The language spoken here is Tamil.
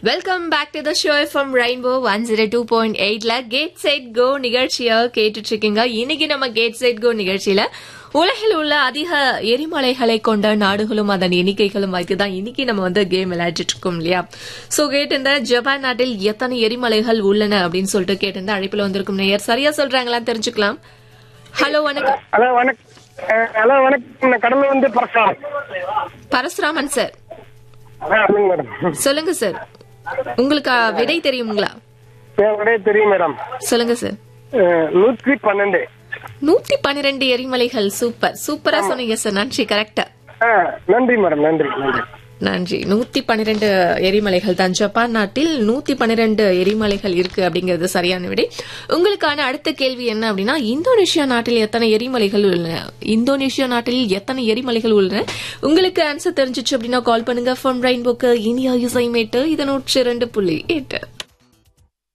Welcome back to the show from rainbow 102.8ல gate set go நிகழ்ச்சியா கேட்டுட்டு இருக்கீங்க. இன்னைக்கு நம்ம கேட் செட் கோ நிகழ்ச்சியில உலகில் உள்ள அதிக எரிமலைகளை கொண்ட நாடுகளும் அதன் எண்ணிக்கைகளும் வைத்துதான் இன்னைக்கு நம்ம கேம் விளையாடிட்டு இருக்கோம் இல்லையா. சோ கேட்டிருந்த ஜப்பான் நாட்டில் எத்தனை எரிமலைகள் உள்ளன அப்படின்னு சொல்லிட்டு கேட்டிருந்த அழைப்புல வந்திருக்கும் நேயர் சரியா சொல்றாங்களா தெரிஞ்சுக்கலாம். ஹலோ வணக்கம். ஹலோ வணக்கம். கடலூர் பரசுராமன் சார் சொல்லுங்க சார், உங்களுக்கு விடை தெரியுங்களா? தெரியும் மேடம். சொல்லுங்க சார். 112 எரிமலைகள். சூப்பரா சொன்னீங்க சார். நன்றி. கரெக்டா. நன்றி மேடம். நன்றி. 112 எரிமலைகள் தான். ஜப்பான் நாட்டில் 112 எரிமலைகள் இருக்கு அப்படிங்கிறது சரியான விடை. உங்களுக்கான அடுத்த கேள்வி என்ன அப்படின்னா, இந்தோனேஷியா நாட்டில் எத்தனை எரிமலைகள் உள்ளன? உங்களுக்கு ஆன்சர் தெரிஞ்சிச்சு அப்படின்னா கால் பண்ணுங்க. ஃப்ரம் ரெயின்போக்கு இனியா இசை மேட்டு 102.8.